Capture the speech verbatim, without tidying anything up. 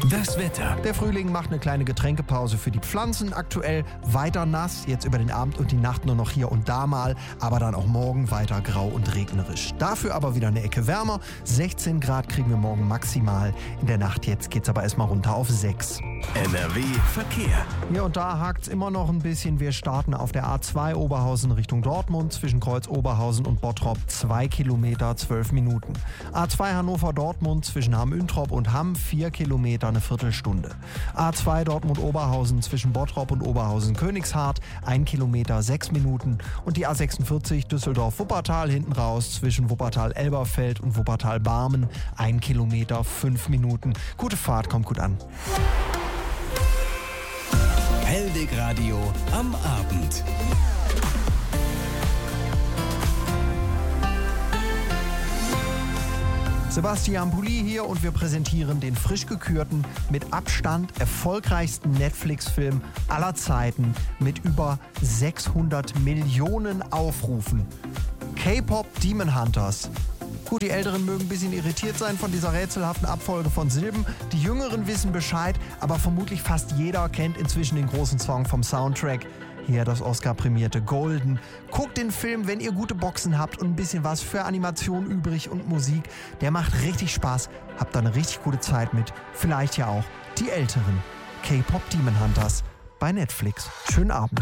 Das Wetter. Der Frühling macht eine kleine Getränkepause für die Pflanzen. Aktuell weiter nass, jetzt über den Abend und die Nacht nur noch hier und da mal, aber dann auch morgen weiter grau und regnerisch. Dafür aber wieder eine Ecke wärmer. sechzehn Grad kriegen wir morgen maximal. In der Nacht jetzt geht's aber erstmal runter auf sechs. N R W Verkehr. Hier und da hakt's immer noch ein bisschen. Wir starten auf der A zwei Oberhausen Richtung Dortmund zwischen Kreuz Oberhausen und Bottrop zwei Kilometer, zwölf Minuten. A zwei Hannover-Dortmund zwischen Hamm-Üntrop und Hamm vier Kilometer, eine Viertelstunde. A zwei Dortmund-Oberhausen zwischen Bottrop und Oberhausen-Königshardt ein Kilometer, sechs Minuten. Und die A sechsundvierzig Düsseldorf-Wuppertal hinten raus zwischen Wuppertal-Elberfeld und Wuppertal-Barmen ein Kilometer, fünf Minuten. Gute Fahrt, kommt gut an. Hellweg Radio am Abend. Sebastian Pulli hier und wir präsentieren den frisch gekürten, mit Abstand erfolgreichsten Netflix-Film aller Zeiten mit über sechshundert Millionen Aufrufen. K-Pop Demon Hunters. Gut, die Älteren mögen ein bisschen irritiert sein von dieser rätselhaften Abfolge von Silben. Die Jüngeren wissen Bescheid, aber vermutlich fast jeder kennt inzwischen den großen Song vom Soundtrack. Hier das Oscar-prämierte Golden. Guckt den Film, wenn ihr gute Boxen habt und ein bisschen was für Animation übrig und Musik. Der macht richtig Spaß. Habt da eine richtig gute Zeit mit. Vielleicht ja auch die Älteren. K-Pop Demon Hunters bei Netflix. Schönen Abend.